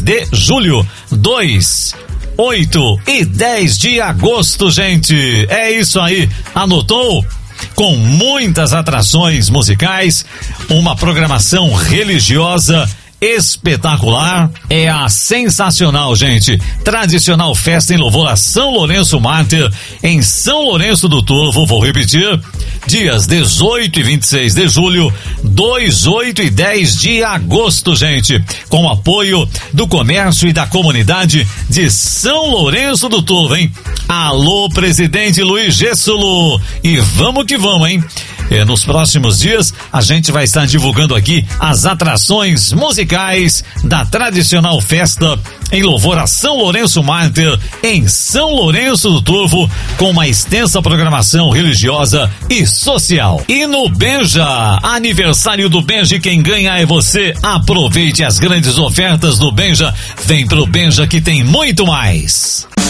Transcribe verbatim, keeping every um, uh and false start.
de julho, dois, oito e dez de agosto, gente. É isso aí. Anotou? Com muitas atrações musicais, uma programação religiosa espetacular. É a sensacional, gente, tradicional festa em louvor a São Lourenço Mártir em São Lourenço do Turvo. Vou repetir, dias dezoito e vinte e seis de julho, dois, oito e dez de agosto, gente, com apoio do comércio e da comunidade de São Lourenço do Turvo, hein? Alô, presidente Luiz Gessulo, e vamos que vamos, hein? E nos próximos dias a gente vai estar divulgando aqui as atrações musicais da tradicional festa em louvor a São Lourenço Mártir em São Lourenço do Turvo, com uma extensa programação religiosa e social. E no Benja, aniversário do Benja, quem ganha é você. Aproveite as grandes ofertas do Benja. Vem pro Benja que tem muito mais.